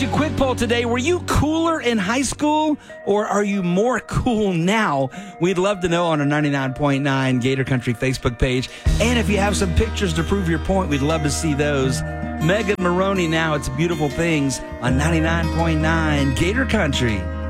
Quick poll today. Were you cooler in high school or are you more cool now? We'd love to know on our 99.9 Gator Country Facebook page. And if you have some pictures to prove your point, we'd love to see those. Megan Maroney now. It's Beautiful Things on 99.9 Gator Country.